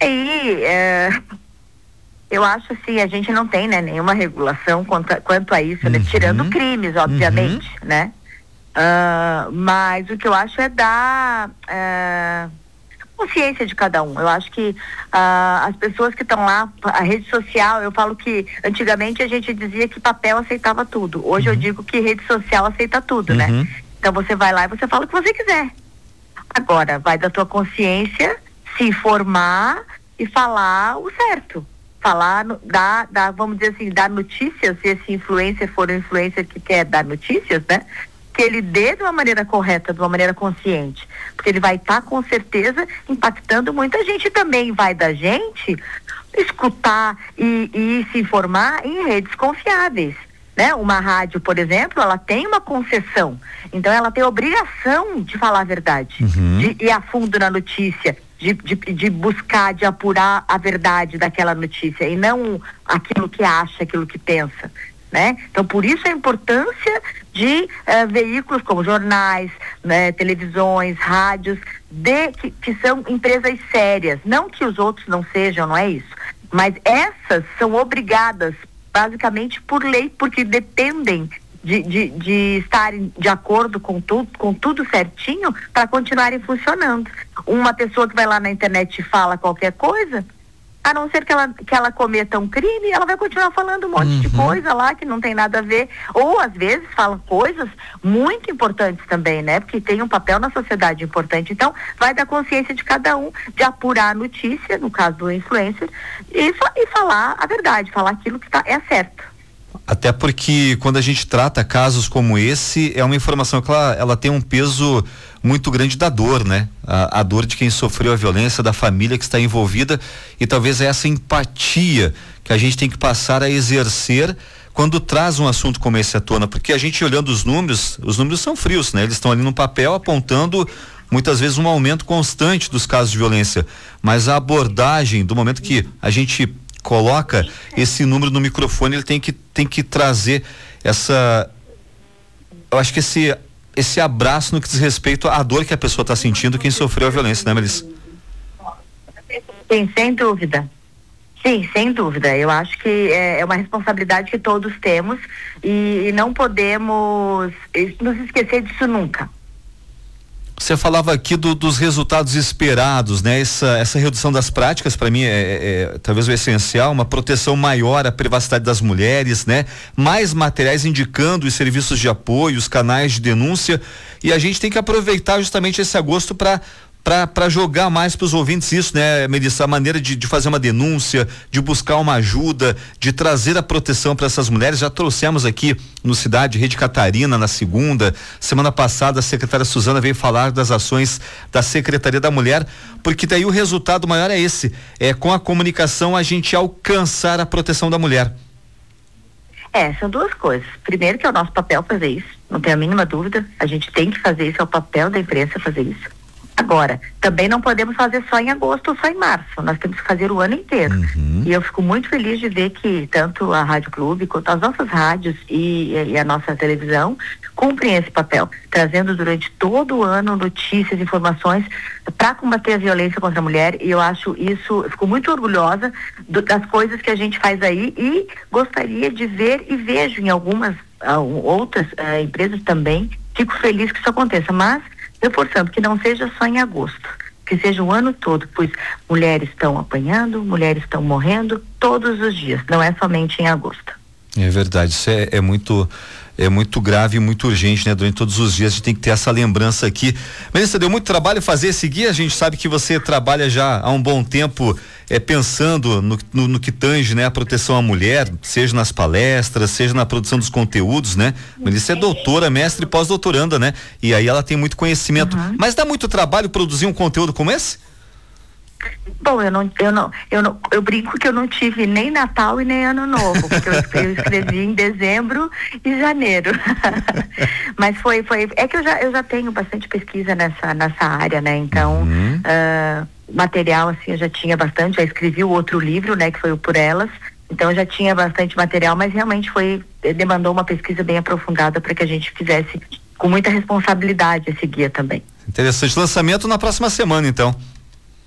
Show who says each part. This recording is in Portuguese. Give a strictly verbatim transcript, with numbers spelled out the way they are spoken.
Speaker 1: aí, é, eu acho assim, a gente não tem, né, nenhuma regulação quanto a, quanto a isso, né?
Speaker 2: Uhum.
Speaker 1: Tirando crimes, obviamente,
Speaker 2: Uhum.
Speaker 1: né? Uh, mas o que eu acho é dar uh, consciência de cada um. Eu acho que uh, as pessoas que estão lá, a rede social, eu falo que antigamente a gente dizia que papel aceitava tudo. Hoje uhum. eu digo que rede social aceita tudo, uhum. né? Então você vai lá e você fala o que você quiser. Agora, vai da tua consciência se informar e falar o certo. Falar, dar, dar, vamos dizer assim, dar notícias, se esse influencer for um influencer que quer dar notícias, né? Que ele dê de uma maneira correta, de uma maneira consciente. Porque ele vai estar, tá, com certeza, impactando muita gente. Também vai da gente escutar e, e se informar em redes confiáveis. Né? Uma rádio, por exemplo, ela tem uma concessão, então ela tem a obrigação de falar a verdade, uhum. de ir a fundo na notícia, de, de, de buscar, de apurar a verdade daquela notícia e não aquilo que acha, aquilo que pensa, né? Então, por isso a importância de uh, veículos como jornais, né, televisões, rádios, de, que, que são empresas sérias, não que os outros não sejam, não é isso, mas essas são obrigadas basicamente por lei, porque dependem de, de, de estarem de acordo com tudo, com tudo certinho para continuarem funcionando. Uma pessoa que vai lá na internet e fala qualquer coisa, a não ser que ela, que ela cometa um crime, ela vai continuar falando um monte uhum. de coisa lá que não tem nada a ver, ou às vezes fala coisas muito importantes também, né? Porque tem um papel na sociedade importante. Então, vai da consciência de cada um de apurar a notícia, no caso do influencer, e, e falar a verdade, falar aquilo que tá, é certo.
Speaker 2: Até porque quando a gente trata casos como esse, é uma informação que ela, ela tem um peso muito grande da dor, né? A, a dor de quem sofreu a violência, da família que está envolvida, e talvez é essa empatia que a gente tem que passar a exercer quando traz um assunto como esse à tona, porque a gente olhando os números, os números são frios, né? Eles estão ali no papel apontando muitas vezes um aumento constante dos casos de violência, mas a abordagem do momento que a gente coloca esse número no microfone, ele tem que, tem que trazer essa, eu acho que esse esse abraço no que diz respeito à dor que a pessoa está sentindo, quem sofreu a violência, né, Melissa?
Speaker 1: Sim, sem dúvida. Sim, sem dúvida. Eu acho que é, é uma responsabilidade que todos temos e, e não podemos nos esquecer disso nunca.
Speaker 2: Você falava aqui do, dos resultados esperados, né? Essa, essa redução das práticas, para mim, é, é, é talvez o essencial, uma proteção maior à privacidade das mulheres, né? Mais materiais indicando os serviços de apoio, os canais de denúncia, e a gente tem que aproveitar justamente esse agosto para para jogar mais para os ouvintes isso, né, Melissa? A maneira de, de fazer uma denúncia, de buscar uma ajuda, de trazer a proteção para essas mulheres. Já trouxemos aqui no Cidade Rede Catarina na segunda. Semana passada a secretária Suzana veio falar das ações da Secretaria da Mulher, porque daí o resultado maior é esse, é com a comunicação a gente alcançar a proteção da mulher.
Speaker 1: É, são duas coisas. Primeiro que é o nosso papel fazer isso, não tenho a mínima dúvida, a gente tem que fazer isso, é o papel da imprensa fazer isso. Agora, também não podemos fazer só em agosto ou só em março, nós temos que fazer o ano inteiro. Uhum. E eu fico muito feliz de ver que tanto a Rádio Clube quanto as nossas rádios e, e a nossa televisão cumprem esse papel, trazendo durante todo o ano notícias, informações para combater a violência contra a mulher, e eu acho isso, eu fico muito orgulhosa do, das coisas que a gente faz aí e gostaria de ver e vejo em algumas uh, outras uh, empresas também, fico feliz que isso aconteça, mas reforçando que não seja só em agosto, que seja o ano todo, pois mulheres estão apanhando, mulheres estão morrendo todos os dias, não é somente em agosto.
Speaker 2: É verdade, isso é, é muito é muito grave e muito urgente, né? Durante todos os dias a gente tem que ter essa lembrança aqui. Melissa, deu muito trabalho fazer esse guia, a gente sabe que você trabalha já há um bom tempo é, pensando no, no, no que tange, né? A proteção à mulher, seja nas palestras, seja na produção dos conteúdos, né? Melissa é doutora, mestre e pós-doutoranda, né? E aí ela tem muito conhecimento, uhum. Mas dá muito trabalho produzir um conteúdo como esse?
Speaker 1: Bom, eu não, eu não, eu não, eu brinco que eu não tive nem Natal e nem Ano Novo, porque eu, eu escrevi em dezembro e janeiro. Mas foi, foi, é que eu já, eu já tenho bastante pesquisa nessa, nessa área, né? Então, uhum. uh, material, assim, eu já tinha bastante, já escrevi o outro livro, né? Que foi o Por Elas, então eu já tinha bastante material, mas realmente foi, demandou uma pesquisa bem aprofundada para que a gente fizesse com muita responsabilidade esse guia também.
Speaker 2: Interessante, lançamento na próxima semana, então.